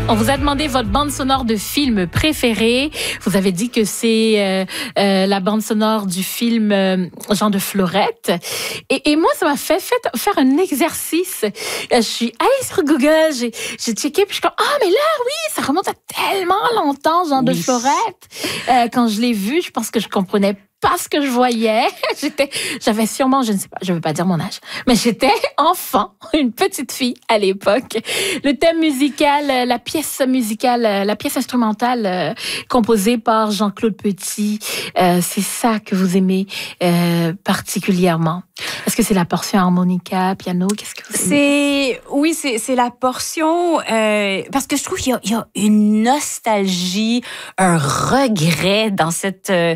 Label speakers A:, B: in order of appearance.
A: On vous a demandé votre bande sonore de film préférée. Vous avez dit que c'est la bande sonore du film Jean de Florette. Et moi, ça m'a fait faire un exercice. Je suis allée sur Google, j'ai checké, puis je suis comme, ah, mais là, oui, ça remonte à tellement longtemps, Jean de Florette. Quand je l'ai vu, je pense que je comprenais pas ce que je voyais. J'avais sûrement, je ne sais pas, je veux pas dire mon âge, mais j'étais enfant, une petite fille à l'époque. Le thème musical, la pièce musicale, la pièce instrumentale composée par Jean-Claude Petit, c'est ça que vous aimez particulièrement? Est-ce que c'est la portion harmonica, piano? Qu'est-ce que vous aimez?
B: Oui, c'est la portion, parce que je trouve qu'il y a une nostalgie, un regret dans cette